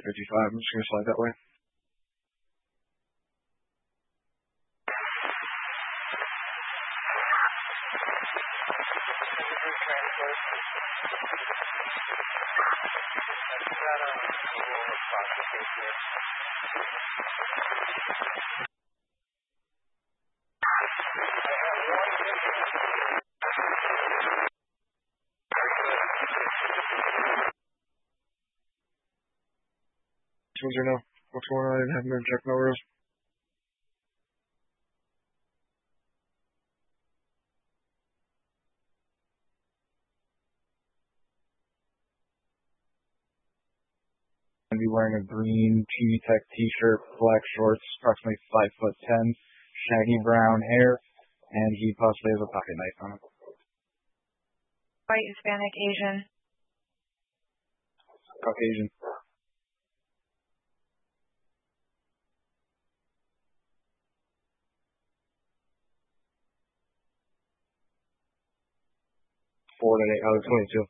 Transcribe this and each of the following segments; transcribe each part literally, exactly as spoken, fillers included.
fifty-five. I'm just going to slide that way. Ones you know what's going on. I didn't have them check no rules. I'll be wearing a green T V Tech t-shirt, black shorts, approximately five foot ten, shaggy brown hair, and he possibly has a pocket knife on him. White, Hispanic, Asian. Caucasian. Four to eight, oh, twenty-two.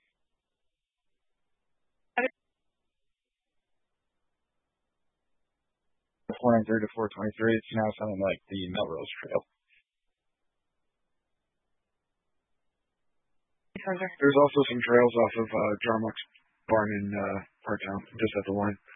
four ninety-three to four twenty-three. It's now sounding like the Melrose Trail. There's also some trails off of uh, Jarmuck's barn in uh, Parktown, just at the line.